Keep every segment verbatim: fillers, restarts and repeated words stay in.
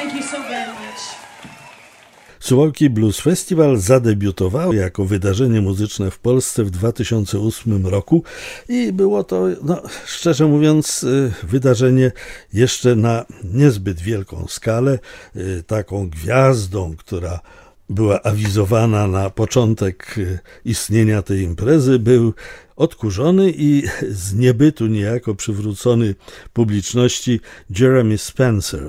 Thank you so very much. Suwałki Blues Festival zadebiutowało jako wydarzenie muzyczne w Polsce w dwa tysiące ósmym roku i było to, no, szczerze mówiąc, wydarzenie jeszcze na niezbyt wielką skalę. Taką gwiazdą, która była awizowana na początek istnienia tej imprezy, był odkurzony i z niebytu niejako przywrócony publiczności Jeremy Spencer,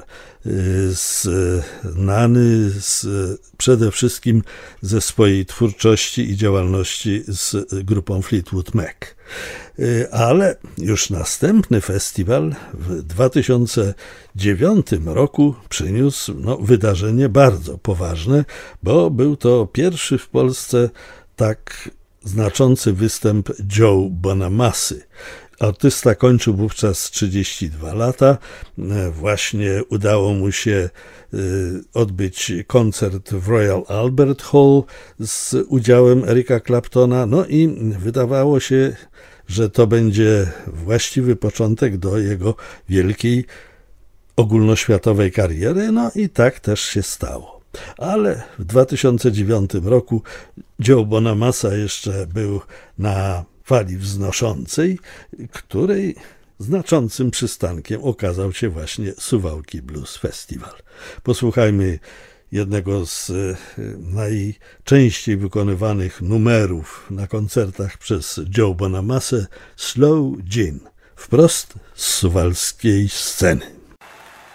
znany z, przede wszystkim ze swojej twórczości i działalności z grupą Fleetwood Mac. Ale już następny festiwal w dwa tysiące dziewiątym roku przyniósł no, wydarzenie bardzo poważne, bo był to pierwszy w Polsce tak znaczący występ Joe Bonamassy. Artysta kończył wówczas trzydzieści dwa lata. Właśnie udało mu się odbyć koncert w Royal Albert Hall z udziałem Erica Claptona. No i wydawało się, że to będzie właściwy początek do jego wielkiej ogólnoświatowej kariery. No i tak też się stało. Ale w dwa tysiące dziewiątym roku Joe Bonamassa jeszcze był na fali wznoszącej, której znaczącym przystankiem okazał się właśnie Suwałki Blues Festival. Posłuchajmy jednego z najczęściej wykonywanych numerów na koncertach przez Joe Bonamassę, Slow Gin, wprost z suwalskiej sceny.